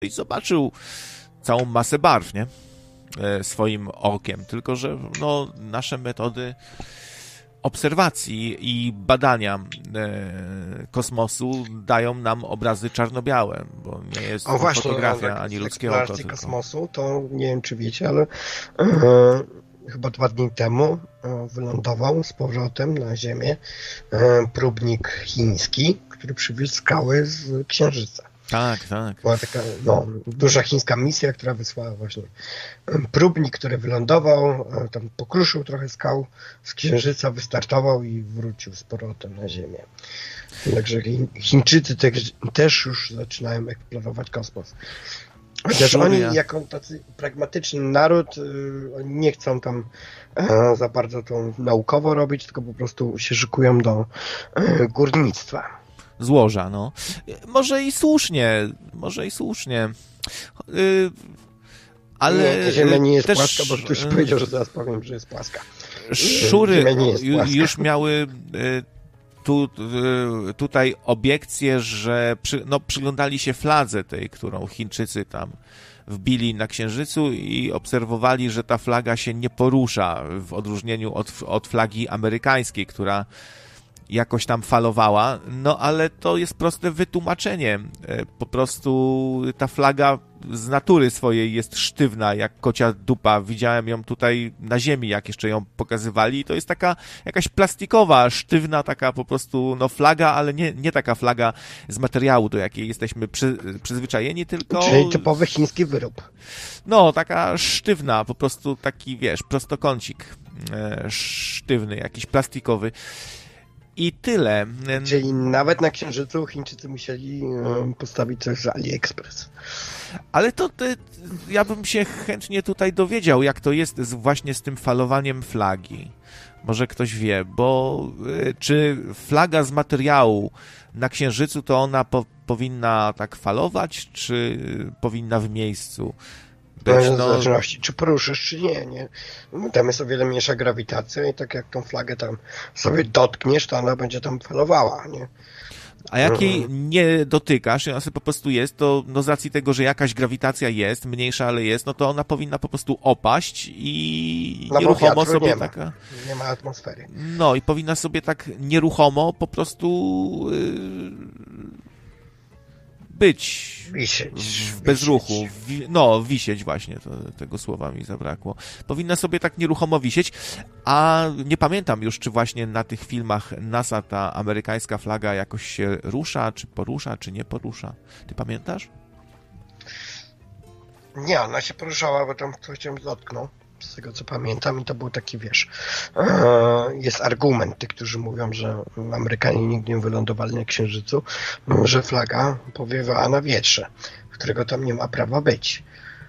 i zobaczył całą masę barw, nie? Swoim okiem, tylko że no, nasze metody obserwacji i badania kosmosu dają nam obrazy czarno-białe, bo nie jest to fotografia ani ludzkie oko. Tylko. Kosmosu, to nie wiem, czy wiecie, ale chyba 2 dni temu wylądował z powrotem na Ziemię próbnik chiński, który przywiózł skały z Księżyca. Tak. Była taka duża chińska misja, która wysłała właśnie próbnik, który wylądował, tam pokruszył trochę skał z Księżyca, wystartował i wrócił z powrotem na Ziemię. Także Chińczycy też już zaczynają eksplorować kosmos. Chociaż oni jako tacy pragmatyczny naród, oni nie chcą tam za bardzo to naukowo robić, tylko po prostu się szykują do górnictwa. Złoża, no. Może i słusznie. Ale Ziemia nie jest też płaska, bo ktoś powiedział, że zaraz powiem, że jest płaska. Szury już miały tutaj obiekcje, że przyglądali się fladze tej, którą Chińczycy tam wbili na Księżycu i obserwowali, że ta flaga się nie porusza w odróżnieniu od flagi amerykańskiej, która jakoś tam falowała, no ale to jest proste wytłumaczenie. Po prostu ta flaga z natury swojej jest sztywna, jak kocia dupa. Widziałem ją tutaj na ziemi, jak jeszcze ją pokazywali i to jest taka jakaś plastikowa, sztywna taka po prostu flaga, ale nie taka flaga z materiału, do jakiej jesteśmy przyzwyczajeni, tylko... Czyli typowy chiński wyrób. No, taka sztywna, po prostu taki, prostokącik sztywny, jakiś plastikowy. I tyle. Czyli nawet na Księżycu Chińczycy musieli postawić coś z AliExpress. Ale to ja bym się chętnie tutaj dowiedział, jak to jest właśnie z tym falowaniem flagi. Może ktoś wie, bo czy flaga z materiału na Księżycu, to ona powinna tak falować, czy powinna w miejscu? W zależności, czy poruszysz, czy nie. Tam jest o wiele mniejsza grawitacja i tak jak tą flagę tam sobie dotkniesz, to ona będzie tam falowała, nie? A jak jej nie dotykasz, i ona sobie po prostu jest, to z racji tego, że jakaś grawitacja jest, mniejsza, ale jest, no to ona powinna po prostu opaść i nieruchomo sobie taka... Nie ma atmosfery. No i powinna sobie tak nieruchomo po prostu być wisieć, bez ruchu. Wisieć właśnie, tego słowa mi zabrakło. Powinna sobie tak nieruchomo wisieć, a nie pamiętam już, czy właśnie na tych filmach NASA ta amerykańska flaga jakoś się rusza, czy porusza, czy nie porusza. Ty pamiętasz? Nie, ona się poruszała, bo tam ktoś ją dotknął, z tego co pamiętam, i to był taki, jest argument tych, którzy mówią, że Amerykanie nigdy nie wylądowali na Księżycu, że flaga powiewała na wietrze, którego tam nie ma prawa być.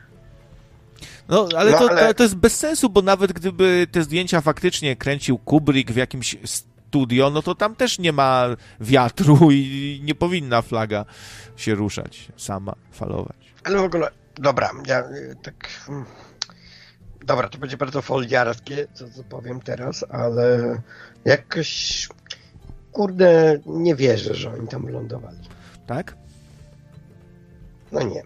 Ale to jest bez sensu, bo nawet gdyby te zdjęcia faktycznie kręcił Kubrick w jakimś studio, no to tam też nie ma wiatru i nie powinna flaga się ruszać sama, falować. Ale w ogóle, dobra, Dobra, to będzie bardzo foliarskie, co powiem teraz, ale jakoś, kurde, nie wierzę, że oni tam lądowali. Tak? No nie.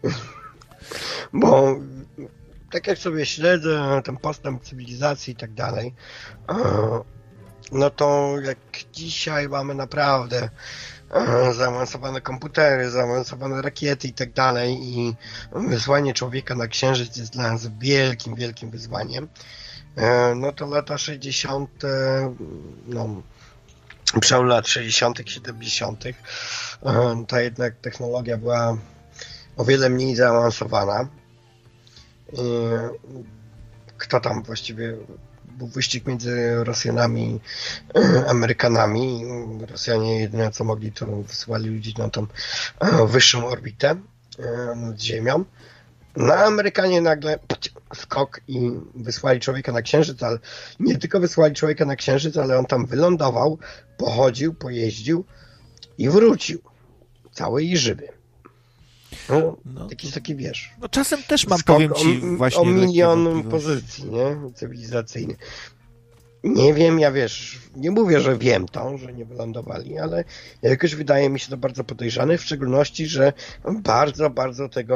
Bo tak jak sobie śledzę ten postęp cywilizacji i tak dalej, no to jak dzisiaj mamy naprawdę zaawansowane komputery, zaawansowane rakiety i tak dalej i wysłanie człowieka na Księżyc jest dla nas wielkim, wielkim wyzwaniem, no to lata 60., przełom lat 60., 70., ta jednak technologia była o wiele mniej zaawansowana. Kto tam właściwie... Był wyścig między Rosjanami i Amerykanami. Rosjanie jedyne co mogli, to wysyłali ludzi na tą wyższą orbitę nad Ziemią. No a Amerykanie nagle skok i wysłali człowieka na Księżyc, ale nie tylko wysłali człowieka na Księżyc, ale on tam wylądował, pochodził, pojeździł i wrócił. Cały i żywy. Jakiś taki, wiesz... No czasem też mam, powiem ci, właśnie... O milion pozycji, nie? Cywilizacyjnych. Nie wiem, ja wiesz, nie mówię, że wiem to, że nie wylądowali, ale jakoś wydaje mi się to bardzo podejrzane, w szczególności, że bardzo, bardzo tego